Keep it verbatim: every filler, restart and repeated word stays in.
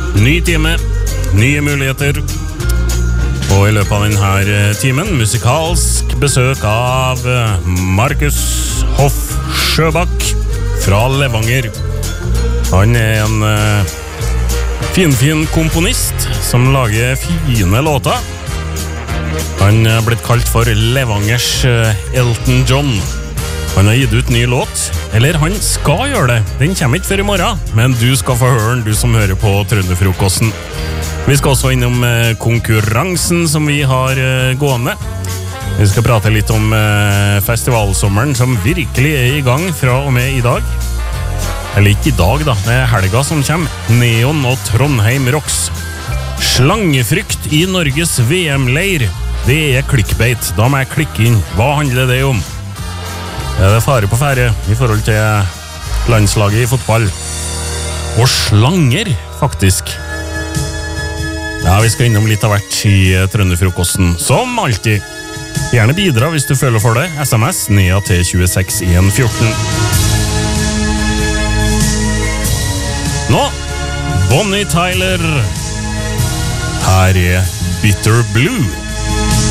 Ny time, nye muligheter. Og i løpet av denne timen, musikalsk besøk av Markus Hoff Sjøbakk fra Levanger. Han er en uh, finfin komponist som lager fine låter. Han er blitt kalt for Levangers uh, Elton John. Han har gitt ut ny låt, eller han skal gjøre det. Den kommer ikke før i morgen, men du skal få høre den, du som hører på Trønderfrokosten. Vi skal også innom uh, konkurransen som vi har uh, gående. Vi skal prate litt om uh, festivalsommeren som virkelig er i gang fra og med i dag. Eller ikke i dag da, det er helga som kommer. Neon og Trondheim Rocks. Slangefrykt i Norges V M-leir. Det er clickbait, da må jeg klikke inn. Hva handler det om? Er det fare på fære i forhold til landslaget i fotball? Og slanger, faktisk. Ja, vi skal innom litt av hvert i Trønderfrokosten, som alltid. Gjerne bidra hvis du føler for det. S M S ned til tjueseks en fjorten. Nå, Bonnie Tyler. Her er Bitter Blue.